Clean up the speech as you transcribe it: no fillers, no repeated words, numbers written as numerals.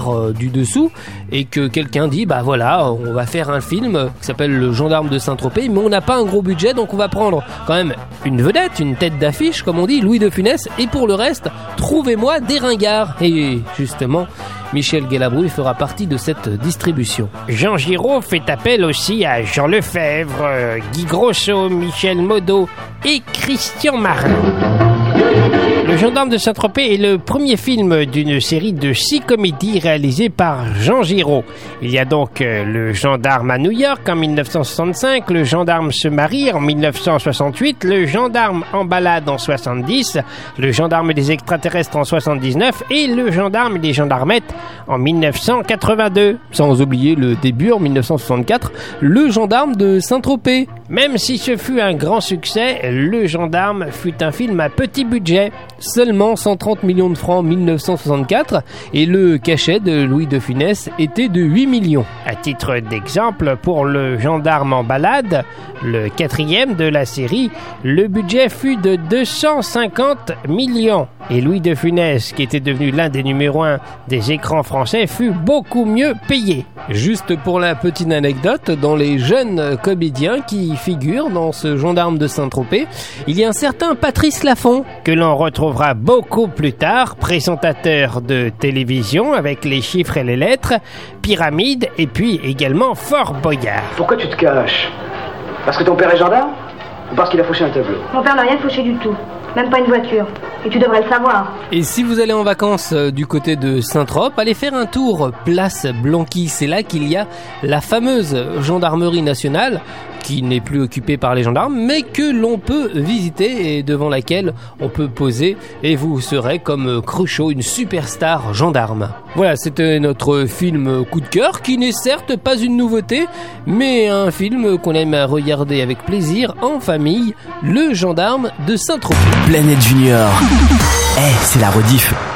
part du dessous et que quelqu'un dit bah voilà, on va faire un film qui s'appelle Le Gendarme de Saint-Tropez, mais on n'a pas un gros budget, donc on va prendre quand même une vedette, une tête d'affiche comme on dit, Louis de Funès, et pour le reste, trouvez-moi des ringards. Et justement, Michel Galabru fera partie de cette distribution. Jean Giraud fait appel aussi à Jean Lefebvre, Guy Grosso, Michel Modo et Christian Marin. Le Gendarme de Saint-Tropez est le premier film d'une série de 6 comédies réalisées par Jean Giraud. Il y a donc Le Gendarme à New York en 1965, Le Gendarme se marie en 1968, Le Gendarme en balade en 70, Le Gendarme des extraterrestres en 79 et Le Gendarme et les gendarmettes en 1982. Sans oublier le début en 1964, Le Gendarme de Saint-Tropez. Même si ce fut un grand succès, Le Gendarme fut un film à petit budget. Seulement 130 millions de francs en 1964 et le cachet de Louis de Funès était de 8 millions. À titre d'exemple, pour Le Gendarme en balade, le 4e de la série, le budget fut de 250 millions. Et Louis de Funès, qui était devenu l'un des numéros 1 des écrans français, fut beaucoup mieux payé. Juste pour la petite anecdote, dans les jeunes comédiens qui figurent dans ce Gendarme de Saint-Tropez, il y a un certain Patrice Laffont, que l'on retrouvera beaucoup plus tard, présentateur de télévision avec Les Chiffres et les Lettres, Pyramide et puis également Fort Boyard. Pourquoi tu te caches? Parce que ton père est gendarme? Ou parce qu'il a fauché un tableau? Mon père n'a rien fauché du tout, même pas une voiture. Et tu devrais le savoir. Et si vous allez en vacances du côté de Saint-Trope, allez faire un tour place Blanqui. C'est là qu'il y a la fameuse gendarmerie nationale qui n'est plus occupée par les gendarmes, mais que l'on peut visiter et devant laquelle on peut poser et vous serez comme Cruchot, une superstar gendarme. Voilà, c'était notre film coup de cœur qui n'est certes pas une nouveauté, mais un film qu'on aime à regarder avec plaisir en famille, Le Gendarme de Saint-Tropez. Planète Junior. C'est la rediff.